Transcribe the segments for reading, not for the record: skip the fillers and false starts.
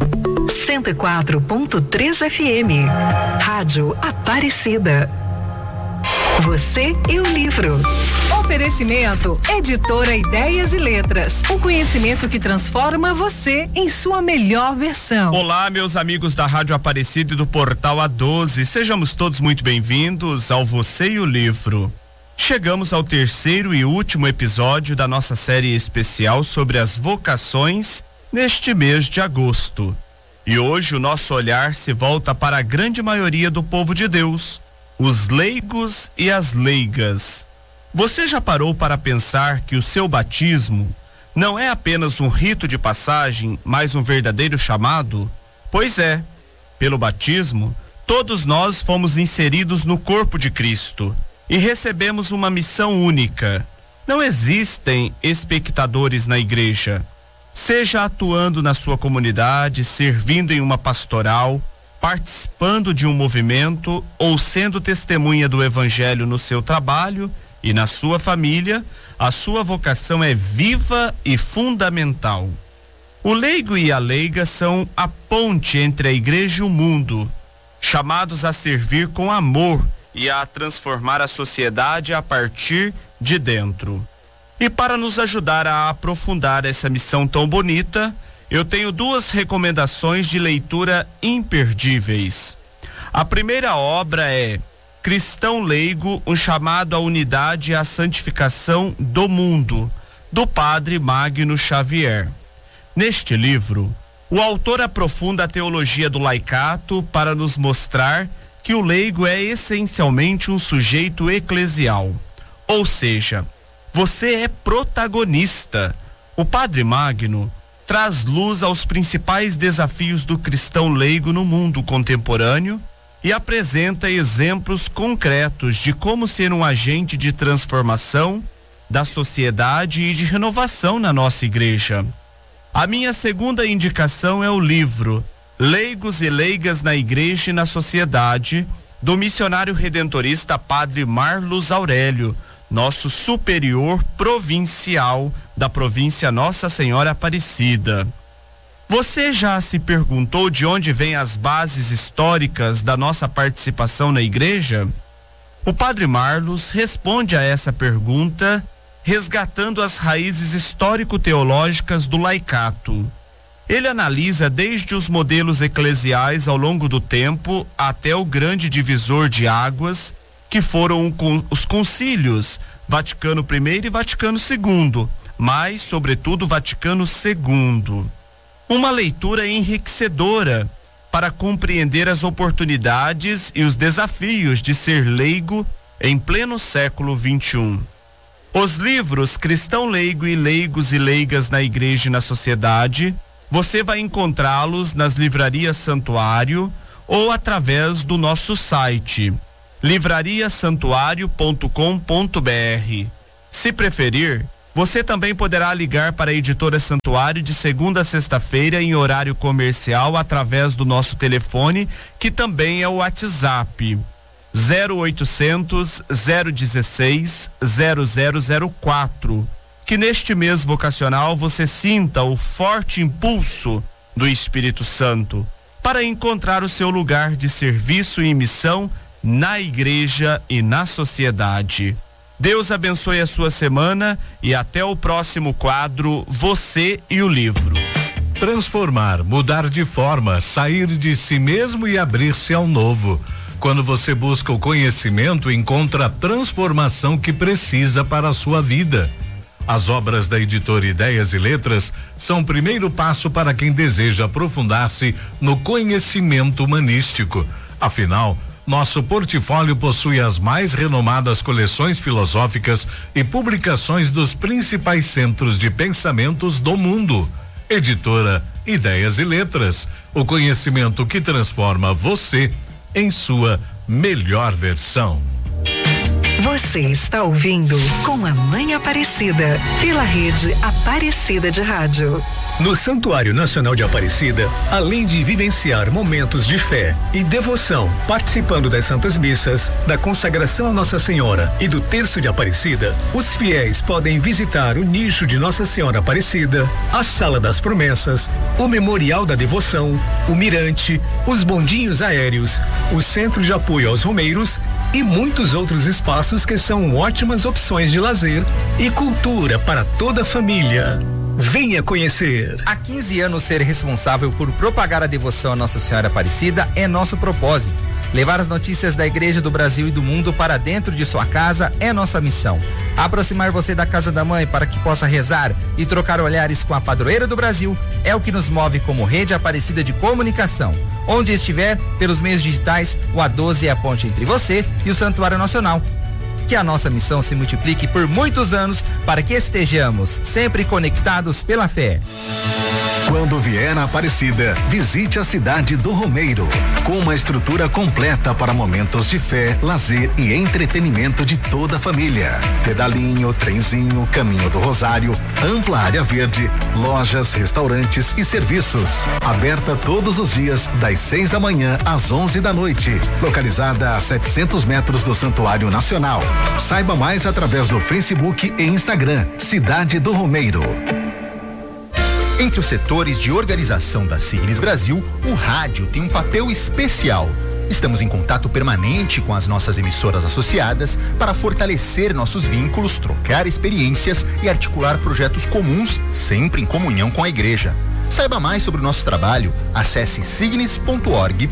104.3 FM. Rádio Aparecida. Você e o livro. Oferecimento Editora Ideias e Letras. O conhecimento que transforma você em sua melhor versão. Olá, meus amigos da Rádio Aparecida e do Portal A12. Sejamos todos muito bem-vindos ao Você e o Livro. Chegamos ao terceiro e último episódio da nossa série especial sobre as vocações neste mês de agosto. E hoje o nosso olhar se volta para a grande maioria do povo de Deus, os leigos e as leigas. Você já parou para pensar que o seu batismo não é apenas um rito de passagem, mas um verdadeiro chamado? Pois é, pelo batismo, todos nós fomos inseridos no corpo de Cristo e recebemos uma missão única. Não existem espectadores na igreja. Seja atuando na sua comunidade, servindo em uma pastoral, participando de um movimento ou sendo testemunha do evangelho no seu trabalho e na sua família, a sua vocação é viva e fundamental. O leigo e a leiga são a ponte entre a igreja e o mundo, chamados a servir com amor e a transformar a sociedade a partir de dentro. E para nos ajudar a aprofundar essa missão tão bonita, eu tenho duas recomendações de leitura imperdíveis. A primeira obra é Cristão Leigo, um chamado à unidade e à santificação do mundo, do padre Magno Xavier. Neste livro, o autor aprofunda a teologia do laicato para nos mostrar que o leigo é essencialmente um sujeito eclesial, ou seja, você é protagonista. O padre Magno traz luz aos principais desafios do cristão leigo no mundo contemporâneo e apresenta exemplos concretos de como ser um agente de transformação da sociedade e de renovação na nossa igreja. A minha segunda indicação é o livro Leigos e Leigas na Igreja e na Sociedade, do missionário redentorista Padre Marlos Aurélio, nosso superior provincial da província Nossa Senhora Aparecida. Você já se perguntou de onde vêm as bases históricas da nossa participação na igreja? O Padre Marlos responde a essa pergunta resgatando as raízes histórico-teológicas do laicato. Ele analisa desde os modelos eclesiais ao longo do tempo até o grande divisor de águas, que foram os concílios Vaticano I e Vaticano II, mas, sobretudo, Vaticano II. Uma leitura enriquecedora para compreender as oportunidades e os desafios de ser leigo em pleno século XXI. Os livros Cristão Leigo e Leigos e Leigas na Igreja e na Sociedade, você vai encontrá-los nas livrarias Santuário ou através do nosso site livrariasantuario.com.br. Se preferir, você também poderá ligar para a Editora Santuário de segunda a sexta-feira em horário comercial através do nosso telefone, que também é o WhatsApp 0800 016 0004. Que neste mês vocacional você sinta o forte impulso do Espírito Santo para encontrar o seu lugar de serviço e missão na igreja e na sociedade. Deus abençoe a sua semana e até o próximo quadro Você e o Livro. Transformar, mudar de forma, sair de si mesmo e abrir-se ao novo. Quando você busca o conhecimento, encontra a transformação que precisa para a sua vida. As obras da Editora Ideias e Letras são o primeiro passo para quem deseja aprofundar-se no conhecimento humanístico. Afinal, nosso portfólio possui as mais renomadas coleções filosóficas e publicações dos principais centros de pensamentos do mundo. Editora Ideias e Letras, o conhecimento que transforma você em sua melhor versão. Você está ouvindo Com a Mãe Aparecida, pela rede Aparecida de Rádio. No Santuário Nacional de Aparecida, além de vivenciar momentos de fé e devoção, participando das Santas Missas, da consagração a Nossa Senhora e do Terço de Aparecida, os fiéis podem visitar o nicho de Nossa Senhora Aparecida, a Sala das Promessas, o Memorial da Devoção, o Mirante, os bondinhos aéreos, o Centro de Apoio aos Romeiros e muitos outros espaços que são ótimas opções de lazer e cultura para toda a família. Venha conhecer. Há 15 anos, ser responsável por propagar a devoção a Nossa Senhora Aparecida é nosso propósito. Levar as notícias da Igreja do Brasil e do mundo para dentro de sua casa é nossa missão. Aproximar você da Casa da Mãe para que possa rezar e trocar olhares com a padroeira do Brasil é o que nos move como Rede Aparecida de Comunicação. Onde estiver, pelos meios digitais, o A12 é a ponte entre você e o Santuário Nacional. Que a nossa missão se multiplique por muitos anos para que estejamos sempre conectados pela fé. Quando vier a Aparecida, visite a cidade do Romeiro, com uma estrutura completa para momentos de fé, lazer e entretenimento de toda a família. Pedalinho, trenzinho, caminho do Rosário, ampla área verde, lojas, restaurantes e serviços. Aberta todos os dias, das 6 da manhã às 11 da noite. Localizada a 700 metros do Santuário Nacional. Saiba mais através do Facebook e Instagram, Cidade do Romeiro. Entre os setores de organização da Signes Brasil, o rádio tem um papel especial. Estamos em contato permanente com as nossas emissoras associadas para fortalecer nossos vínculos, trocar experiências e articular projetos comuns, sempre em comunhão com a igreja. Saiba mais sobre o nosso trabalho, acesse signes.org.br.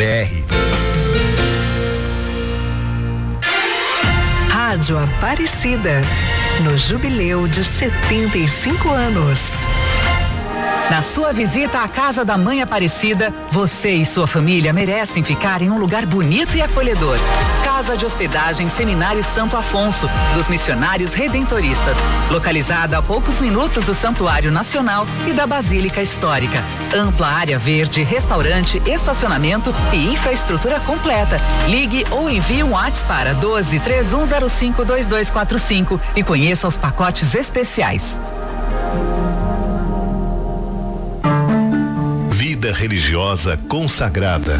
Rádio Aparecida, no jubileu de 75 anos. Na sua visita à Casa da Mãe Aparecida, você e sua família merecem ficar em um lugar bonito e acolhedor. Casa de Hospedagem Seminário Santo Afonso, dos Missionários Redentoristas, localizada a poucos minutos do Santuário Nacional e da Basílica Histórica. Ampla área verde, restaurante, estacionamento e infraestrutura completa. Ligue ou envie um WhatsApp para 12-3105-2245 e conheça os pacotes especiais. Vida religiosa consagrada.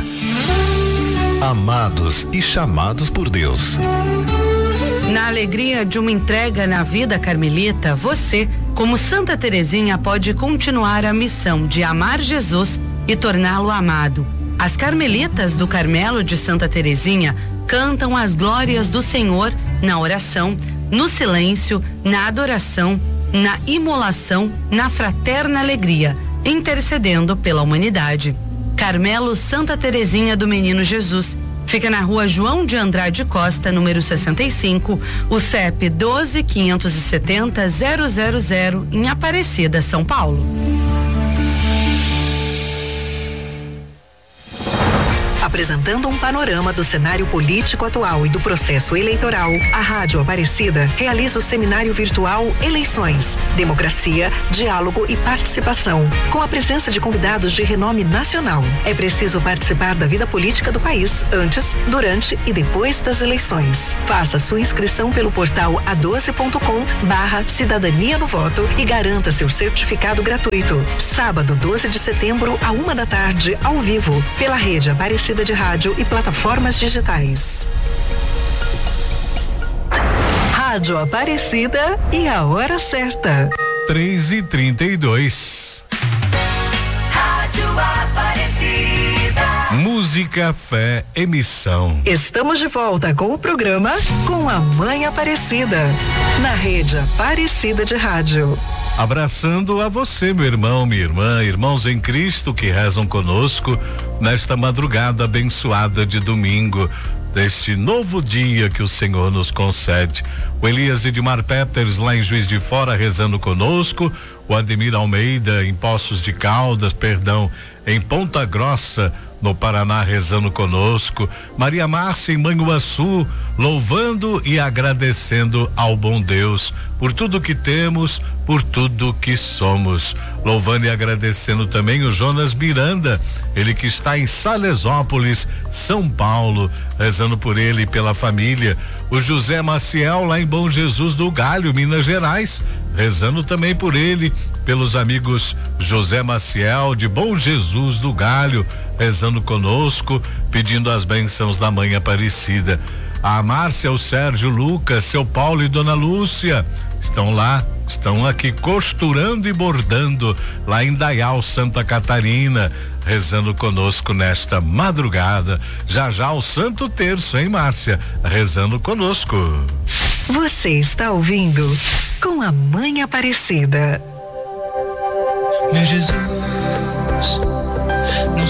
Amados e chamados por Deus. Na alegria de uma entrega na vida carmelita, você, como Santa Teresinha, pode continuar a missão de amar Jesus e torná-lo amado. As carmelitas do Carmelo de Santa Teresinha cantam as glórias do Senhor na oração, no silêncio, na adoração, na imolação, na fraterna alegria, intercedendo pela humanidade. Carmelo Santa Teresinha do Menino Jesus. Fica na rua João de Andrade Costa, número 65, o CEP 12.570.000, em Aparecida, São Paulo. Apresentando um panorama do cenário político atual e do processo eleitoral, a Rádio Aparecida realiza o seminário virtual Eleições, Democracia, Diálogo e Participação, com a presença de convidados de renome nacional. É preciso participar da vida política do país antes, durante e depois das eleições. Faça sua inscrição pelo portal a12.com/cidadania no voto e garanta seu certificado gratuito. Sábado, 12 de setembro, à 1h da tarde, ao vivo, pela Rede Aparecida de rádio e plataformas digitais. Rádio Aparecida e a hora certa. 3h32. Rádio Aparecida. Música, fé, emissão. Estamos de volta com o programa Com a Mãe Aparecida, na Rede Aparecida de Rádio. Abraçando a você, meu irmão, minha irmã, irmãos em Cristo que rezam conosco nesta madrugada abençoada de domingo, deste novo dia que o Senhor nos concede. O Elias Edmar Peters lá em Juiz de Fora rezando conosco, o Ademir Almeida em Poços de Caldas, em Ponta Grossa, no Paraná, rezando conosco, Maria Márcia em Manhuaçu, louvando e agradecendo ao bom Deus por tudo que temos, por tudo que somos. Louvando e agradecendo também o Jonas Miranda, ele que está em Salesópolis, São Paulo, rezando por ele e pela família. O José Maciel lá em Bom Jesus do Galho, Minas Gerais, rezando também por ele pelos amigos José Maciel de Bom Jesus do Galho, rezando conosco, pedindo as bênçãos da Mãe Aparecida. A Márcia, o Sérgio, Lucas, seu Paulo e Dona Lúcia estão aqui costurando e bordando lá em Dayal, Santa Catarina, rezando conosco nesta madrugada. Já o Santo Terço, hein, Márcia? Rezando conosco. Você está ouvindo Com a Mãe Aparecida. Meu Jesus, nos